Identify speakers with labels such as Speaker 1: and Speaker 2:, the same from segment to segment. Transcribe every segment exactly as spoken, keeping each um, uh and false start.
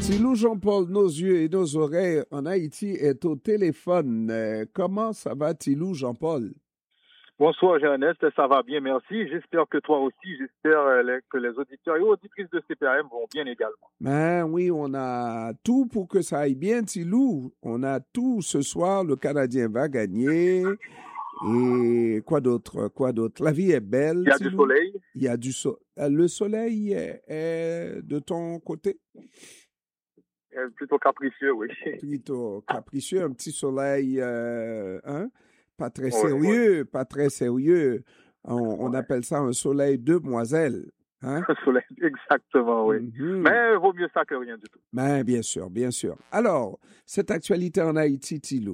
Speaker 1: Tilou Jean-Paul, nos yeux et nos oreilles en Haïti est au téléphone. Euh, comment ça va, Tilou Jean-Paul?
Speaker 2: Bonsoir, Jean-Ernest, ça va bien, merci. J'espère que toi aussi, j'espère euh, les- que les auditeurs et auditrices de C P A M vont bien également.
Speaker 1: Ben oui, on a tout pour que ça aille bien, Tilou. On a tout ce soir. Le Canadien va gagner. Et quoi d'autre? Quoi d'autre? La vie est belle,
Speaker 2: Il y a du
Speaker 1: Tilou.
Speaker 2: soleil.
Speaker 1: Il y a du soleil. Le soleil est, est de ton côté?
Speaker 2: Euh, plutôt capricieux, oui.
Speaker 1: Plutôt capricieux, un petit soleil, euh, hein? Pas très
Speaker 2: Ouais,
Speaker 1: sérieux, pas très sérieux. On, on
Speaker 2: Ouais.
Speaker 1: appelle ça un soleil demoiselle, hein?
Speaker 2: Le soleil, exactement, oui.
Speaker 1: Mhm.
Speaker 2: Mais vaut mieux ça que rien du tout.
Speaker 1: Ben, bien sûr, bien sûr. Alors, cette actualité en Haïti, Tilou.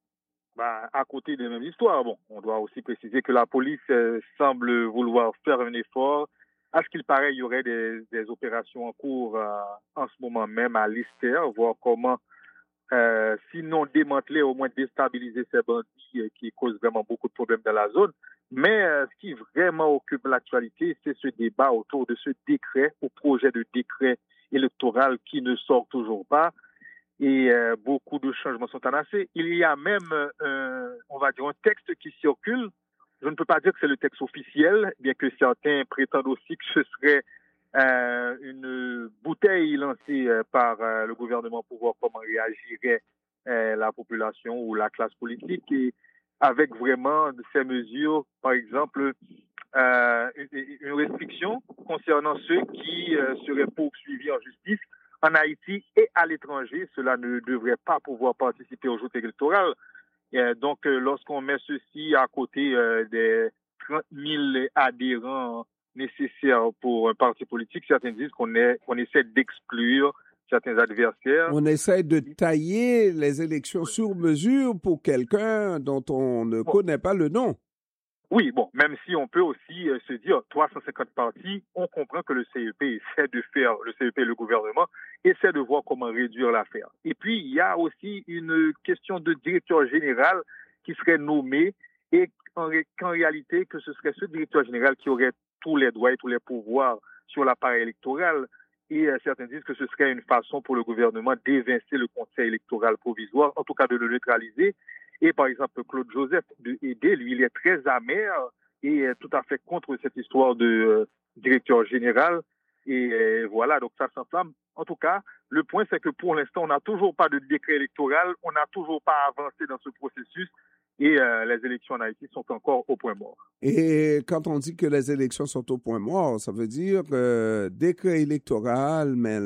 Speaker 2: Bah, à côté des mêmes histoires, bon, on doit aussi préciser que la police euh, semble vouloir faire un effort. À ce qu'il paraît, il y aurait des, des opérations en cours euh, en ce moment même à Lister, voir comment Euh, sinon démanteler, au moins déstabiliser ces bandits euh, qui causent vraiment beaucoup de problèmes dans la zone. Mais euh, ce qui vraiment occupe l'actualité, c'est ce débat autour de ce décret, ou projet de décret électoral qui ne sort toujours pas. Et euh, beaucoup de changements sont annoncés. Il y a même, euh, on va dire, un texte qui circule. Je ne peux pas dire que c'est le texte officiel, bien que certains prétendent aussi que ce serait euh, une bouteille lancée euh, par euh, le gouvernement pour voir comment réagirait euh, la population ou la classe politique, et avec vraiment ces mesures, par exemple, euh, une, une restriction concernant ceux qui euh, seraient poursuivis en justice en Haïti et à l'étranger. Cela ne devrait pas pouvoir participer aux joutes électorales. Et donc, euh, lorsqu'on met ceci à côté euh, des trente mille adhérents nécessaires pour un parti politique, certains disent qu'on est, qu'on essaie d'exclure certains adversaires.
Speaker 1: On essaie de tailler les élections sur mesure pour quelqu'un dont on ne
Speaker 2: Bon.
Speaker 1: connaît pas le nom.
Speaker 2: Oui, bon, même si on peut aussi euh, se dire trois cent cinquante partis, on comprend que le C E P essaie de faire, le C E P, le gouvernement, essaie de voir comment réduire l'affaire. Et puis, il y a aussi une question de directeur général qui serait nommé et en, qu'en réalité, que ce serait ce directeur général qui aurait tous les droits et tous les pouvoirs sur l'appareil électoral. Et euh, certains disent que ce serait une façon pour le gouvernement d'évincer le conseil électoral provisoire, en tout cas de le neutraliser. Et par exemple, Claude Joseph de Aidé, lui, il est très amer et est tout à fait contre cette histoire de euh, directeur général. Et euh, voilà, donc ça s'enflamme. En tout cas, le point, c'est que pour l'instant, on n'a toujours pas de décret électoral, on n'a toujours pas avancé dans ce processus et euh, les élections en Haïti sont encore au point mort.
Speaker 1: Et quand on dit que les élections sont au point mort, ça veut dire euh, décret électoral, mais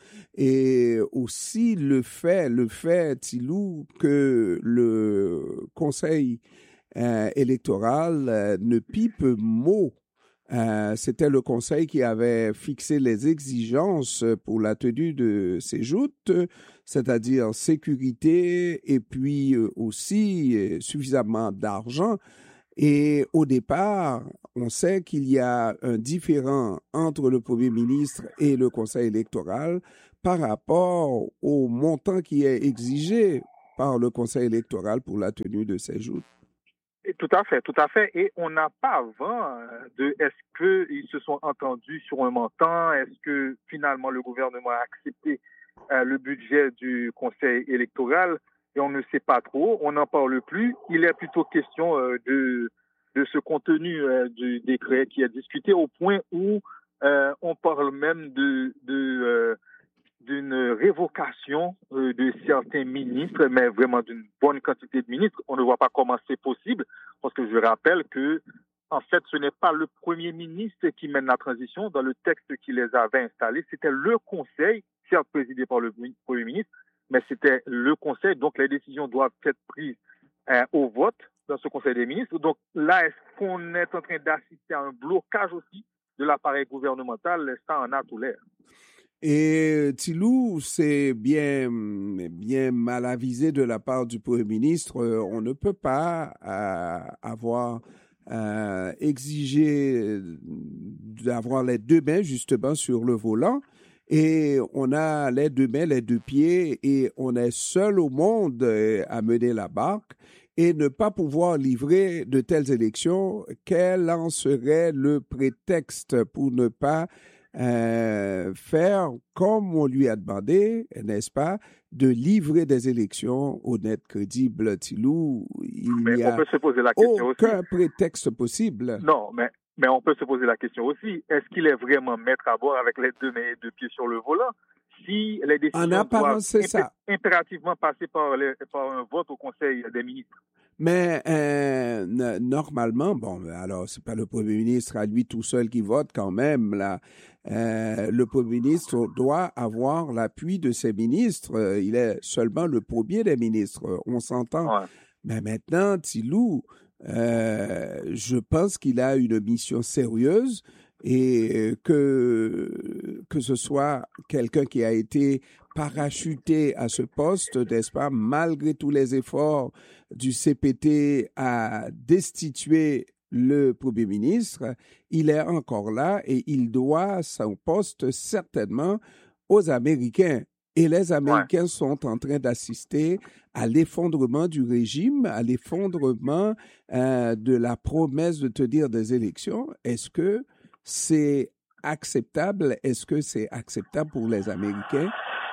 Speaker 1: et aussi le fait, le fait, Tilou, que le Conseil euh, électoral euh, ne pipe mot. Euh, c'était le Conseil qui avait fixé les exigences pour la tenue de ces joutes, c'est-à-dire sécurité et puis euh, aussi euh, suffisamment d'argent. Et au départ, on sait qu'il y a un différend entre le Premier ministre et le Conseil électoral par rapport au montant qui est exigé par le Conseil électoral pour la tenue de ces joutes.
Speaker 2: Et tout à fait, tout à fait. Et on n'a pas avant de est-ce qu'ils se sont entendus sur un montant, est-ce que finalement le gouvernement a accepté euh, le budget du Conseil électoral, et on ne sait pas trop, on n'en parle plus. Il est plutôt question euh, de, de ce contenu euh, du décret qui est discuté au point où euh, on parle même de, de euh, d'une révocation euh, de certains ministres, mais vraiment d'une bonne quantité de ministres. On ne voit pas comment c'est possible, parce que je rappelle que, en fait, ce n'est pas le Premier ministre qui mène la transition. Dans le texte qui les avait installés, c'était le Conseil, certes présidé par le Premier ministre, mais c'était le Conseil, donc les décisions doivent être prises euh, au vote dans ce Conseil des ministres. Donc là, est-ce qu'on est en train d'assister à un blocage aussi de l'appareil gouvernemental? Ça en a tout l'air.
Speaker 1: Et Tilou, c'est bien, bien mal avisé de la part du Premier ministre. On ne peut pas euh, avoir euh, exigé d'avoir les deux mains justement sur le volant. Et on a les deux mains, les deux pieds, et on est seul au monde à mener la barque et ne pas pouvoir livrer de telles élections. Quel en serait le prétexte pour ne pas euh, faire comme on lui a demandé, n'est-ce pas, de livrer des élections honnêtes, crédibles, Tilou. Il
Speaker 2: mais
Speaker 1: n'y
Speaker 2: on
Speaker 1: a
Speaker 2: peut se poser la question
Speaker 1: aucun
Speaker 2: aussi.
Speaker 1: prétexte possible.
Speaker 2: Non, mais, mais on peut se poser la question aussi. Est-ce qu'il est vraiment maître à bord avec les deux mains et deux pieds sur le volant si les décisions
Speaker 1: En apparence, c'est
Speaker 2: doivent
Speaker 1: ça.
Speaker 2: impérativement passer par, les, par un vote au Conseil des ministres?
Speaker 1: Mais euh, normalement, bon, alors c'est pas le Premier ministre à lui tout seul qui vote quand même. Là, euh, le Premier ministre doit avoir l'appui de ses ministres. Il est seulement le premier des ministres. On s'entend.
Speaker 2: Ouais.
Speaker 1: Mais maintenant, Tilou, euh, je pense qu'il a une mission sérieuse et que que ce soit quelqu'un qui a été parachuté à ce poste, n'est-ce pas, malgré tous les efforts du C P T à destituer le Premier ministre, il est encore là et il doit son poste certainement aux Américains. Et les Américains ouais. sont en train d'assister à l'effondrement du régime, à l'effondrement euh, de la promesse de tenir des élections. Est-ce que c'est acceptable? Est-ce que c'est acceptable pour les Américains?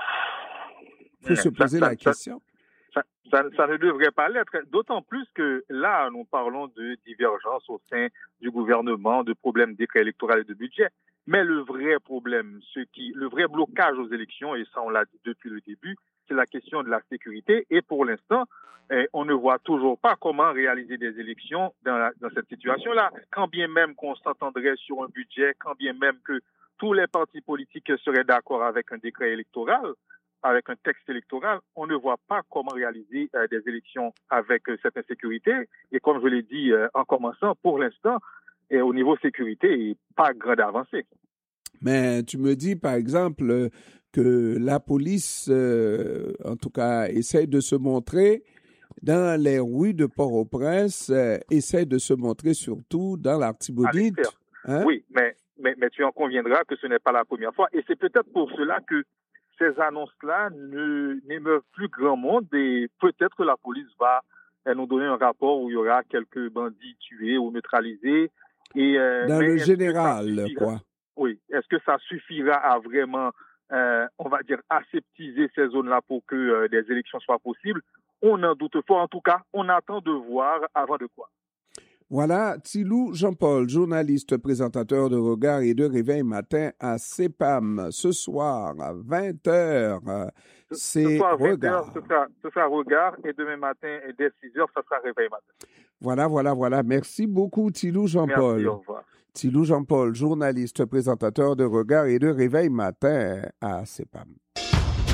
Speaker 1: Il faut se poser ça, la ça, question.
Speaker 2: Ça, ça, ça ne devrait pas l'être, d'autant plus que là, nous parlons de divergence au sein du gouvernement, de problèmes d'écrit électoral et de budget. Mais le vrai problème, ce qui, le vrai blocage aux élections, et ça on l'a dit depuis le début, c'est la question de la sécurité. Et pour l'instant, eh, on ne voit toujours pas comment réaliser des élections dans, la, dans cette situation-là. Quand bien même qu'on s'entendrait sur un budget, quand bien même que tous les partis politiques seraient d'accord avec un décret électoral, avec un texte électoral, on ne voit pas comment réaliser euh, des élections avec euh, cette insécurité. Et comme je l'ai dit euh, en commençant, pour l'instant, et au niveau sécurité, pas grande avancée.
Speaker 1: Mais tu me dis, par exemple, que la police, euh, en tout cas, essaie de se montrer dans les rues de Port-au-Prince, euh, essaie de se montrer surtout dans l'Artibonite.
Speaker 2: Hein? Oui, mais, mais, mais tu en conviendras que ce n'est pas la première fois. Et c'est peut-être pour cela que ces annonces-là ne, n'émeuvent plus grand monde et peut-être que la police va nous donner un rapport où il y aura quelques bandits tués ou neutralisés. Et, euh,
Speaker 1: dans le général, quoi.
Speaker 2: Oui. Est-ce que ça suffira à vraiment, euh, on va dire, aseptiser ces zones-là pour que euh, des élections soient possibles? On en doute fort. En tout cas, on attend de voir avant de quoi.
Speaker 1: Voilà, Tilou Jean-Paul, journaliste, présentateur de Regard et de Réveil Matin à C E P A M. Ce soir, à vingt heures, c'est
Speaker 2: ce soir,
Speaker 1: Regard.
Speaker 2: vingt heures, ce sera, ce sera Regard et demain matin, dès six heures, ce sera Réveil Matin.
Speaker 1: Voilà, voilà, voilà. Merci beaucoup, Tilou Jean-Paul.
Speaker 2: Merci, au revoir.
Speaker 1: Tilou Jean-Paul, journaliste, présentateur de Regard et de Réveil Matin à C E P A M.